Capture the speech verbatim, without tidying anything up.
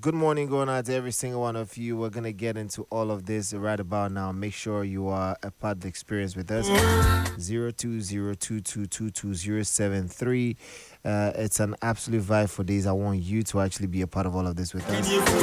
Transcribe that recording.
Good morning going out to every single one of you. We're going to get into all of this right about now. Make sure you are a part of the experience with us. zero two zero two two two two zero seven three. Uh, it's an absolute vibe for days. I want you to actually be a part of all of this with us.